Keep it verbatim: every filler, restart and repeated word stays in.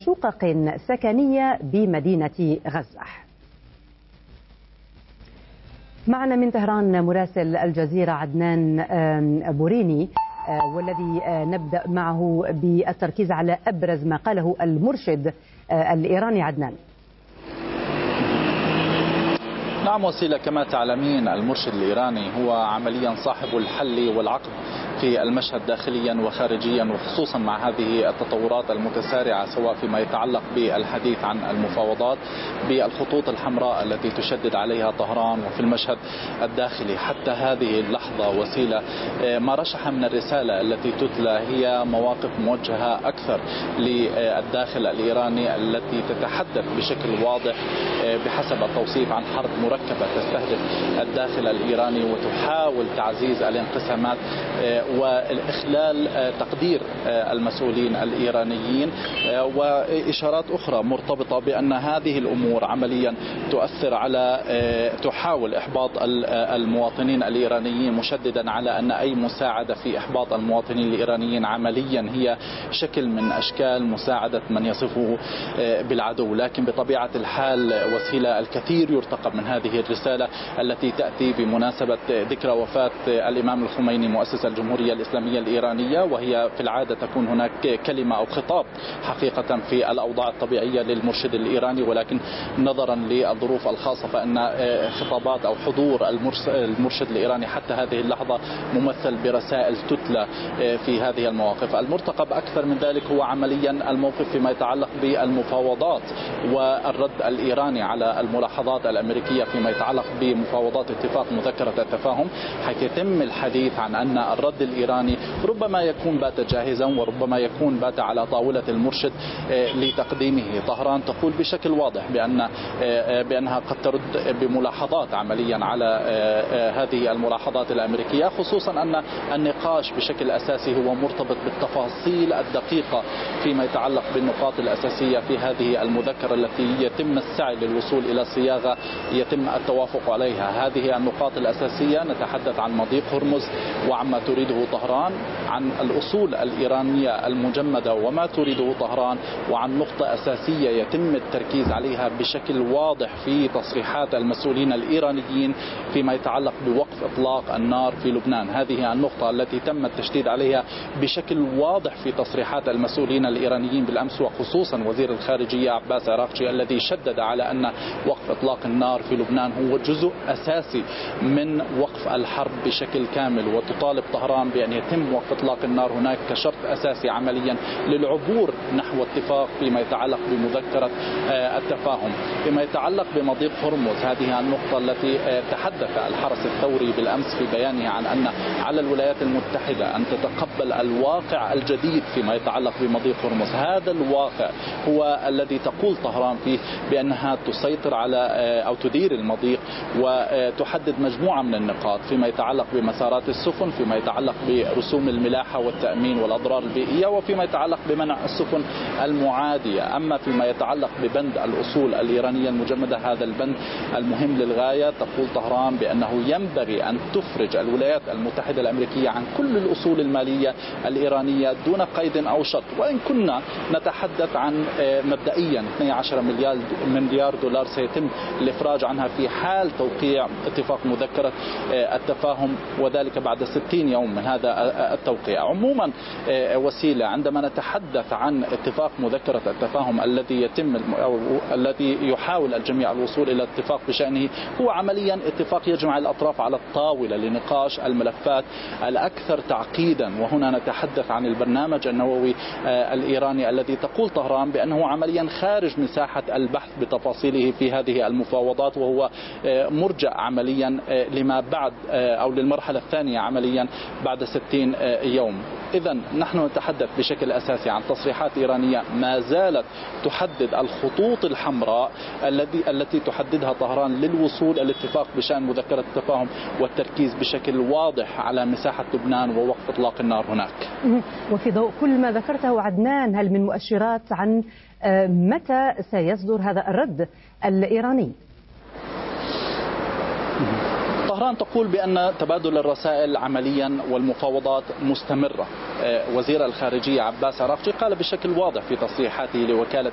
شقق سكنية بمدينة غزة. معنا من طهران مراسل الجزيرة عدنان بوريني، والذي نبدأ معه بالتركيز على أبرز ما قاله المرشد الإيراني. عدنان. نعم وسيلة، كما تعلمين المرشد الإيراني هو عمليا صاحب الحل والعقد في المشهد داخليا وخارجيا، وخصوصا مع هذه التطورات المتسارعة، سواء فيما يتعلق بالحديث عن المفاوضات بالخطوط الحمراء التي تشدد عليها طهران، وفي المشهد الداخلي حتى هذه اللحظة. وسيلة، ما رشح من الرسالة التي تتلى هي مواقف موجهة أكثر للداخل الإيراني التي تتحدث بشكل واضح بحسب التوصيف عن حرب مركبة تستهدف الداخل الإيراني وتحاول تعزيز الانقسامات وإخلال تقدير المسؤولين الإيرانيين، وإشارات أخرى مرتبطة بأن هذه الأمور عمليا تؤثر على تحاول إحباط المواطنين الإيرانيين، مشددا على أن أي مساعدة في إحباط المواطنين الإيرانيين عمليا هي شكل من أشكال مساعدة من يصفه بالعدو. لكن بطبيعة الحال وسيلة، الكثير يرتقب من هذه الرسالة التي تأتي بمناسبة ذكرى وفاة الإمام الخميني مؤسس الجمهورية الإسلامية الإيرانية، وهي في العادة تكون هناك كلمة أو خطاب حقيقة في الأوضاع الطبيعية للمرشد الإيراني، ولكن نظرا للظروف الخاصة فإن خطابات أو حضور المرشد الإيراني حتى هذه اللحظة ممثل برسائل تتلى في هذه المواقف. المرتقب أكثر من ذلك هو عمليا الموقف فيما يتعلق بالمفاوضات والرد الإيراني على الملاحظات الأمريكية فيما يتعلق بمفاوضات اتفاق مذكرة التفاهم، حيث يتم الحديث عن أن الرد الإيراني ربما يكون بات جاهزا وربما يكون بات على طاولة المرشد لتقديمه. طهران تقول بشكل واضح بأن بأنها قد ترد بملاحظات عمليا على هذه الملاحظات الأمريكية، خصوصا أن النقاش بشكل أساسي هو مرتبط بالتفاصيل الدقيقة فيما يتعلق بالنقاط الأساسية في هذه المذكرة التي يتم السعي للوصول إلى صياغة يتم التوافق عليها. هذه النقاط الأساسية نتحدث عن مضيق هرمز وعما تريده طهران، عن الأصول الإيرانية المجمدة وما تريده طهران، وعن نقطة أساسية يتم التركيز عليها بشكل واضح في تصريحات المسؤولين الإيرانيين فيما يتعلق بوقف إطلاق النار في لبنان. هذه النقطة التي تم التشديد عليها بشكل واضح في تصريحات المسؤولين الإيرانيين بالأمس، وخصوصا وزير الخارجية عباس عراقجي الذي شدد على أن وقف إطلاق النار في لبنان هو جزء أساسي من وقف الحرب بشكل كامل، وتطالب طهران بأن يتم وقف إطلاق النار هناك كشرط أساسي عمليا للعبور نحو اتفاق فيما يتعلق بمذكرة التفاهم. فيما يتعلق بمضيق هرمز، هذه النقطة التي تحدث الحرس الثوري بالأمس في بيانه عن أن على الولايات المتحدة أن تتقبل الواقع الجديد فيما يتعلق بمضيق هرمز. هذا الواقع هو الذي تقول طهران فيه بأنها تسيطر على أو تدير المضيق وتحدد مجموعة من النقاط فيما يتعلق بمسارات السفن، فيما يتعلق برسوم الملاحة والتأمين والأضرار البيئية، وفيما يتعلق بمنع السفن المعادية. أما فيما يتعلق ببند الأصول الإيرانية المجمدة، هذا البند المهم للغاية، تقول طهران بأنه ينبغي أن تفرج الولايات المتحدة الأمريكية عن كل الأصول المالية الإيرانية دون قيد أو شرط. وإن كنا نتحدث عن مبدئيا اثني عشر مليار دولار سيتم الإفراج عنها في حال توقيع اتفاق مذكرة التفاهم، وذلك بعد ستين يوم من هذا التوقيع. عموما وسيلة، عندما نتحدث عن اتفاق مذكرة التفاهم الذي يتم أو الذي يحاول الجميع الوصول إلى اتفاق بشأنه، هو عمليا اتفاق يجمع الأطراف على الطاولة لنقاش الملفات الأكثر تعقيدا. وهنا نتحدث عن البرنامج النووي الإيراني الذي تقول طهران بأنه عمليا خارج مساحة البحث بتفاصيله في هذه المفاوضات، وهو مرجع عمليا لما بعد أو للمرحلة الثانية عمليا بعد ستين يوم. إذن نحن نتحدث بشكل أساسي عن تصريحات إيرانية ما زالت تحدد الخطوط الحمراء التي التي تحددها طهران للوصول الاتفاق بشأن مذكرة التفاهم والتركيز بشكل واضح على مساحة لبنان ووقف إطلاق النار هناك. وفي ضوء كل ما ذكرته عدنان، هل من مؤشرات عن متى سيصدر هذا الرد الإيراني؟ طهران تقول بأن تبادل الرسائل عمليا والمفاوضات مستمرة. وزير الخارجية عباس عراقجي قال بشكل واضح في تصريحاته لوكالة